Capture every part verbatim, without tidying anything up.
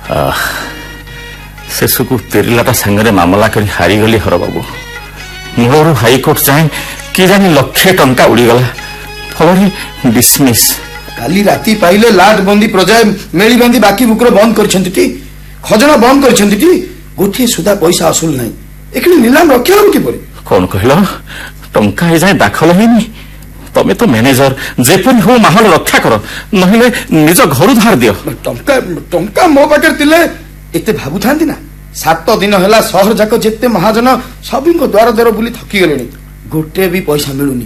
शेष को तेरिलाटा सांगे मामला कर हारीगली हर बाबू मोर हाईकोर्ट जाए कि जानी लक्षे टंका उड़ीगला फल डिसमिस काली राती पाइले लाट बंदी प्रजा मेली बांधी बाकी बुकर बंद करछंती खजना बंद करछंती गोटे सुधा पैसा असुल नहीं एकनी नीलाम रखे हम किपरि कौन कहलो टंका ए जाए दाखल हेनी तमे तो मैनेजर जेपरि हो माहौल रक्षा कर नहिले निज घर धार दियो टंका टंका मो पाकर तिले एते भाबु थांती ना सात दिन हला शहर जाक जेते महाजन सभी को द्वार द्वार बुली थकी गलेनी गोटे भी पैसा मिलुनी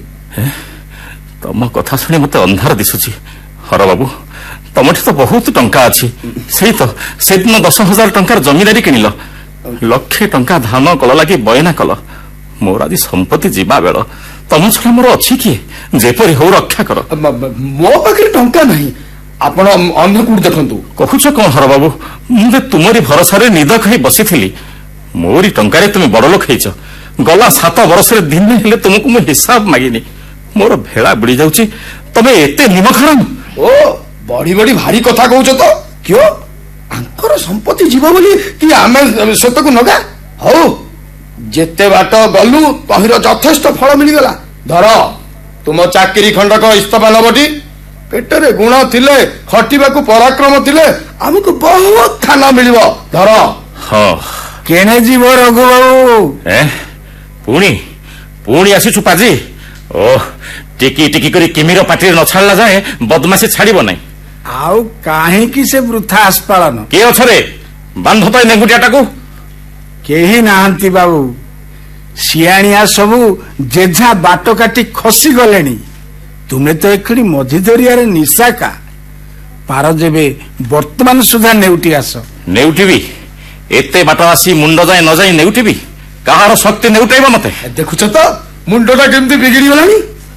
तम कथा सुनी मते अंधार दिसुची हर बाबू तमठी तो बहुत टंका अच्छी से तो से दिन दस हजार टंकार जमीदारी किनिल लक्षे टंका धान कल लगी बयना कल मोर आज संपत्ति जीवा बेल तम छड़ा मोर अच्छी किए जेपरी हो रक्षा कर मो पाखे टंका नहीं आपण अन्य कोड देखंतु कहूछ कौन हर बाबू मुझे तुमरी भरोसा रे निद खाई बसी थी मोरी टंकार तुम बड़ लोक हेच गला सात वर्ष दिन हेले तुमको मु हिसाब मागिनी मोर भेड़ा बुड़ी जाउची तमे एते निमक हराम ओ बड़ी बड़ी भारी कथा कहूछ तो क्यों आंकर संपत्ति जीव बोली कि आमे सेतको नगा हो जेते बाट गलु तहिर यथेष्ट फल मिली गला धर तुम चाकरी खंडक इस्तफा नबटी पेटरे गुण थिले खटिबाकू पराक्रम थिले हमको बहुत खाना मिलिबो धर हां केने जीव रघु बाबू ए पुणी पुणी आसी छुपाजी ओ टिकी टिकी करी किमिर पाटी न छाड़ला जाए बदमाशी छाड़िबो नै आउ काहे की से वृथा आस्पालन के अछरे बांध तो नेंगुटियाटाकू केही नाहंती बाबू सियाणिया सबू जेझा बाट काटी खसी गलेनी तुमे तो एखड़ी मझी दरिया रे निशाका पार जेबे वर्तमान सुधा नेउटी आस नेउटीबी एते बाट आसी मुंड जाए न जाए नेउटीबी कहार शक्ति नेउटाइबो मते देखुछ तो मुंडटा केमती बिगड़ी गलानी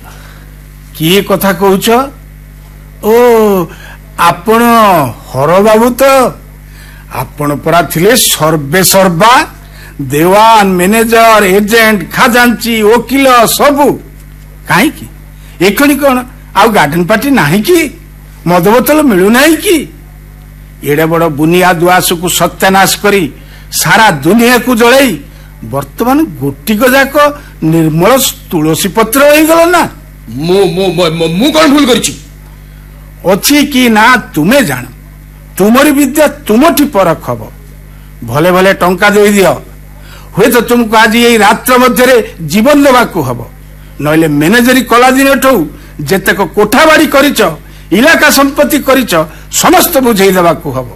किए कथा कहूछ ओ आपण हर बाबू तो आपण परा थिले सर्वे सर्वा देवान मैनेजर एजेंट खाजांची वकील सबू काहे की एखणी कौन आउ गार्डन पार्टी नाही कि मद बोतल मिलू नाही कि एडे बड़ बुनिया दुआस को सत्यानाश करी सारा दुनिया को जड़ई वर्तमान गोटी जाक निर्मल तुलसी पत्र हो गल ना मु मु मु कौन भूल करिछि अच्छी कि ना तुमे जान तुमरी विद्या तुमठी परख हब भले भले टंका दे दियो हुए तो तुमको आज यही रात्र मध्य जीवन देवाकू हब नइले मैनेजरी कला दिन ठू जेतेक कोठा बाड़ी करिच इलाका संपत्ति करिच समस्त बुझेई देवाकू हब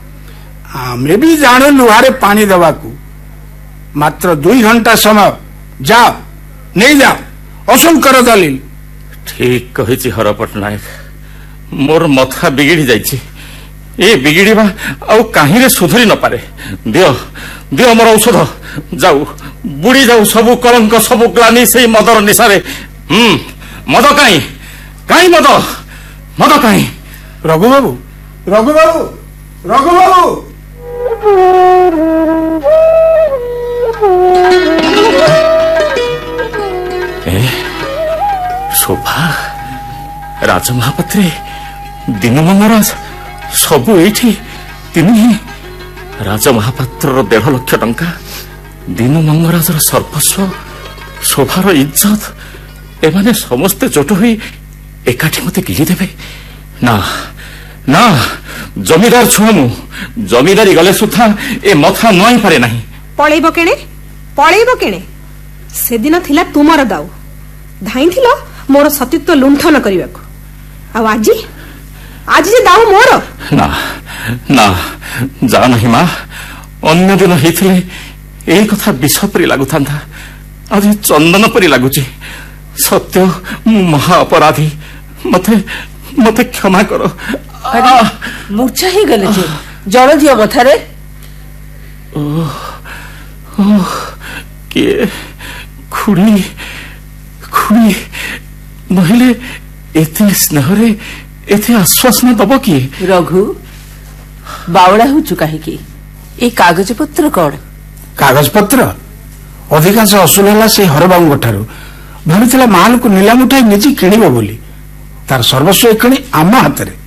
आमे भी जानो लुहारे पानी देवाकू मात्र दुई घंटा समय जाओ नहीं जाओ असंकर दलील ठीक कहिछि हर पटनायक मोर मथा बिगिड़ी जाइछि ए बिगिड़ीबा आउ काहे रे सुधरी न पारे दियो दियो मोर औषध जाऊ बुड़ी जाऊ सबु कलंक सबु ग्लानी से मदर निशारे हम्म मद काई काई मद मद काई रघु बाबू रघु बाबू रघु बाबू ए शोभा राज महापात्रे दिन महाराज सबु एठी तीन राज महापात्र देढ़ लक्ष टंका दिन मंगराज सर्वस्व शोभार इज्जत एमाने समस्ते जोट हुई एकाठी मते गिली देबे ना ना जमीदार छुआ मु जमीदारी गले सुधा ए मथा नई पारे नाही पळेबो केणे पळेबो केणे से दिन थिला तुमर दाऊ धाई थिलो मोर सतीत्व लुंठन करिवाको आ आजी आज जे दाऊ मोर ना ना जा नहीं मां अन्य दिन हेथिले ए कथा विष परी लागुथा आज चंदन परी लगुच सत्य महा अपराधी मते मते क्षमा करो मूर्छा ही गले जे जड़ दियो मथारे ओ ओ के खुड़ी खुड़ी नहिले एते स्नेहरे एते आश्वासन दब कि रघु बावड़ा हो चुका है कि ए कागज पत्र कौन कागज पत्र अधिकांश असुल है से हरबाबू ठारू भाई माल को नीलाम उठाई निजे किणव बोली तार सर्वस्व एखणी आम हाथ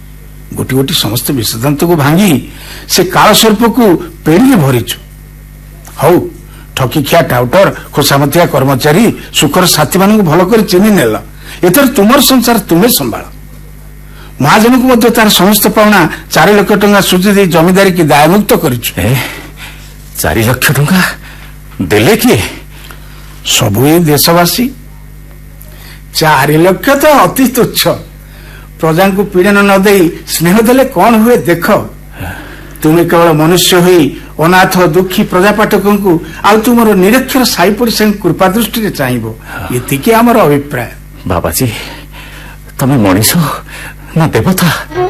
ଗୋଟି ଗୋଟି ସମସ୍ତ ବିଷଦାନ୍ତକୁ ଭାଙ୍ଗି ସେ କାଳସର୍ପକୁ ପେଡ଼ିରେ ଭରିଛୁ। ହଉ, ଠକିଖିଆ ଟାଉଟର, ଖୋସାମତିଆ କର୍ମଚାରୀ, ସୁଖର ସାଥୀମାନଙ୍କୁ ଭଲ କରି ଚିହ୍ନି ନେଲ। ଏଥର ତୁମର ସଂସାର ତୁମେ ସମ୍ଭାଳ। ମହାଜନକୁ ମଧ୍ୟ ତାର ସମସ୍ତ ପାଉଣା ଚାରି ଲକ୍ଷ ଟଙ୍କା ସୁଝି ଦେଇ ଜମିଦାରୀ କି ଦାୟମୁକ୍ତ କରିଛୁ। ଚାରି ଲକ୍ଷ ଟଙ୍କା ଦେଲେ କିଏ? ସବୁ ଏ ଦେଶବାସୀ। ଚାରି ଲକ୍ଷ ତ ଅତି ତୁଚ୍ଛ। ପ୍ରଜାଙ୍କୁ ପୀଡ଼ନ ନ ଦେଇ ସ୍ନେହ ଦେଲେ କଣ ହୁଏ ଦେଖ। ତୁମେ କେବଳ ମନୁଷ୍ୟ ହୋଇ ଅନାଥ ଦୁଃଖୀ ପ୍ରଜାପାଠକଙ୍କୁ ଆଉ ତୁମର ନିରକ୍ଷର ସାଇ ପଡ଼ିଶାଙ୍କୁ କୃପା ଦୃଷ୍ଟିରେ ଚାହିଁବ, ଏତିକି ଆମର ଅଭିପ୍ରାୟ। ବାବାଜୀ, ତମେ ମଣିଷ ନା ଦେବତା?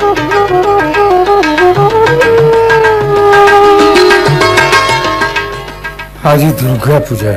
ଆଜି ଦୁର୍ଗା ପୂଜା।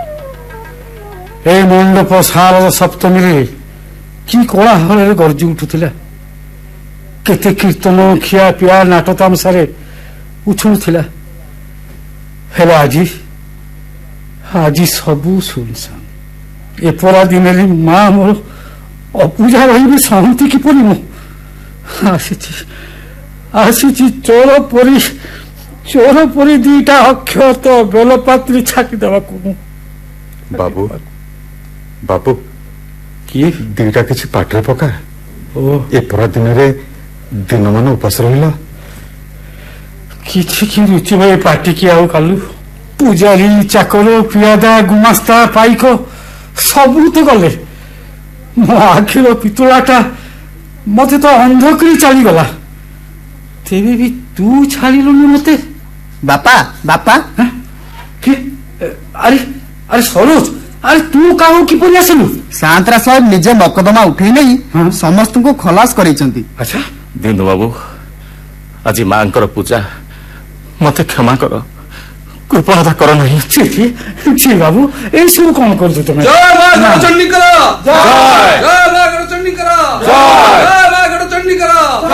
এই ମଣ୍ଡପ ଶାରଦ ସପ୍ତମୀରେ କି କୋଳାହଳରେ ଗର୍ଜି ଉଠୁଥିଲା। କେତେ କୀର୍ତ୍ତନ, ଖିଆ ପିଆ, ନାଟ ତାମସାରେ ଉଛୁଳୁଥିଲା। ହେଲେ ଆଜି ଆଜି ସବୁ ଶୁଣିଶାନ୍। ଏ ପରା ଦିନରେ ମା ମୋର ଅପୂଜା ରହିବି ଶାନ୍ତି କିପରି? ମୁଁ ଆସିଛି ଆସିଛି ଚୋର ପରି ଚୋର ପରି ଦିଟା ଅକ୍ଷତ ବେଲପାତ୍ରୀ ଛାକି ଦେବାକୁ। ବାବୁ ବାବୁ କିଏ? ଦିଟା କିଛି ପାଟିରେ ପକା। ଓ ଏ ପରା ଦିନରେ ଦିନମାନ ଉପାସ ରହିଲ। କିଛି କି ରୁଚିବ ଏ ପାଟିକି ଆଉ କାଲୁ? ପୂଜାରୀ, ଚାକର, ପିଆଦା, ଗୁମାସ୍ତା, ପାଇକ ସବୁ ତ ଗଲେ। ମୋ ଆଖିର ପିତୁଳାଟା ମତେ ତ ଅନ୍ଧ କରି ଚାଲିଗଲା। ତେବେ ବି ତୁ ଛାଡ଼ିଲୁନି ମତେ? ବାପା ବାପା କି? ଆରେ ଆରେ ସରୋଜ, ଆରେ ତୁ କାହାକୁ କିପରି ଆସିଲୁ? ସାଆନ୍ତରା ସାହେବ ନିଜେ ମକଦ୍ଦମା ଉଠେଇ ନେଇ ସମସ୍ତଙ୍କୁ ଖଲାସ କରେଇଛନ୍ତି। ଆଚ୍ଛା, ଦିନୁ ବାବୁ, ଆଜି ମାଙ୍କର ପୂଜା, ମତେ କ୍ଷମା କର, କୃପଣତା କର ନାହିଁ। ଛି ଛି ଛି ବାବୁ, ଏଇ ସବୁ କଣ କରୁଛୁ ତମେ? ଜୟ ମା ଚଣ୍ଡୀଙ୍କର ଜୟ।